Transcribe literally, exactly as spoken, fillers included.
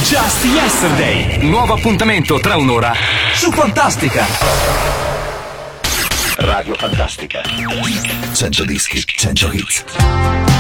Just Yesterday. Nuovo appuntamento tra un'ora su Fantastica. Radio Fantastica. cento dischi, cento hits.